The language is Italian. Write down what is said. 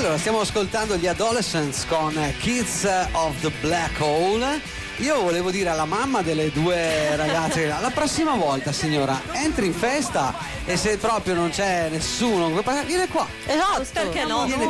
Allora, stiamo ascoltando gli Adolescents con Kids of the Black Hole. Io volevo dire alla mamma delle due ragazze, la prossima volta, signora, entri in festa e se proprio non c'è nessuno, viene qua. Esatto, perché no? Viene